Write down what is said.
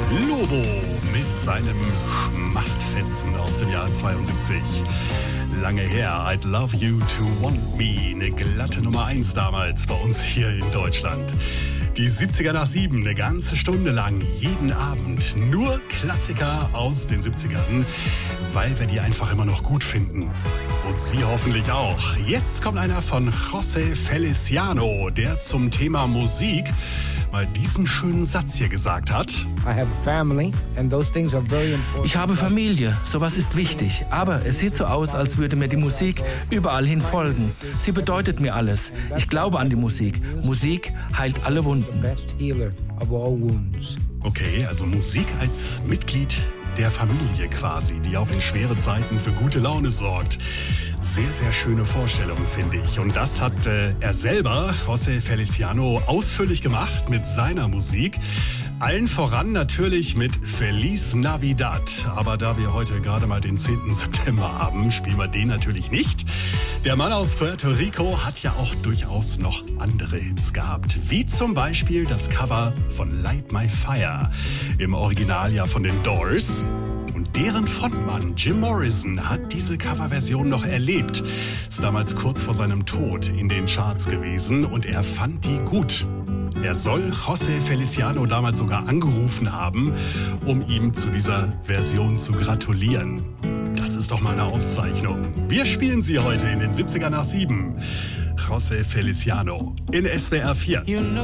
Lobo mit seinem Schmachtfetzen aus dem Jahr 72. Lange her, I'd Love You to Want Me, eine glatte Nummer 1 damals bei uns hier in Deutschland. Die 70er nach 7, eine ganze Stunde lang, jeden Abend. Nur Klassiker aus den 70ern, weil wir die einfach immer noch gut finden. Und Sie hoffentlich auch. Jetzt kommt einer von José Feliciano, der zum Thema Musik mal diesen schönen Satz hier gesagt hat. Ich habe Familie, sowas ist wichtig. Aber es sieht so aus, als würde mir die Musik überall hin folgen. Sie bedeutet mir alles. Ich glaube an die Musik. Musik heilt alle Wunden. Okay, also Musik als Mitglied der Familie quasi, die auch in schweren Zeiten für gute Laune sorgt. Sehr, sehr schöne Vorstellung, finde ich. Und das hat er selber, José Feliciano, ausführlich gemacht mit seiner Musik. Allen voran natürlich mit Feliz Navidad. Aber da wir heute gerade mal den 10. September haben, spielen wir den natürlich nicht. Der Mann aus Puerto Rico hat ja auch durchaus noch andere Hits gehabt. Wie zum Beispiel das Cover von Light My Fire. Im Original ja von den Doors. Und deren Frontmann Jim Morrison hat diese Coverversion noch erlebt. Ist damals kurz vor seinem Tod in den Charts gewesen und er fand die gut. Er soll José Feliciano damals sogar angerufen haben, um ihm zu dieser Version zu gratulieren. Das ist doch mal eine Auszeichnung. Wir spielen sie heute in den 70er nach 7. José Feliciano in SWR 4.